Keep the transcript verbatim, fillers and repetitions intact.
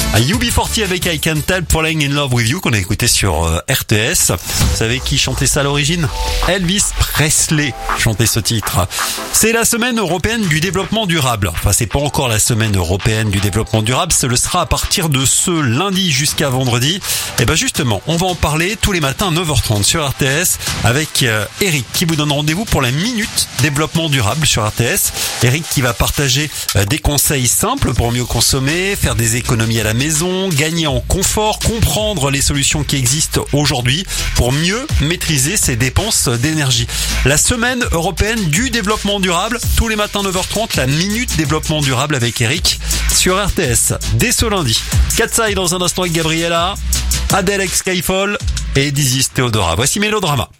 U B quarante avec I Can't Help Falling in Love with You qu'on a écouté sur euh, R T S. Vous savez qui chantait ça à l'origine? Elvis Presley chantait ce titre. C'est la semaine européenne du développement durable. Enfin, c'est pas encore la semaine européenne du développement durable, ce le sera à partir de ce lundi jusqu'à vendredi. Et ben justement, on va en parler tous les matins à neuf heures trente sur R T S avec euh, Eric qui vous donne rendez-vous pour la minute développement durable sur R T S. Eric qui va partager euh, des conseils simples pour mieux consommer, faire des économies à la maison, gagner en confort, comprendre les solutions qui existent aujourd'hui pour mieux maîtriser ses dépenses d'énergie. La semaine européenne du développement durable, tous les matins neuf heures trente, la minute développement durable avec Eric sur R T S dès ce lundi. Katsai dans un instant avec Gabriella, Adele avec Skyfall et Dizzy Theodora. Voici Mélodrama.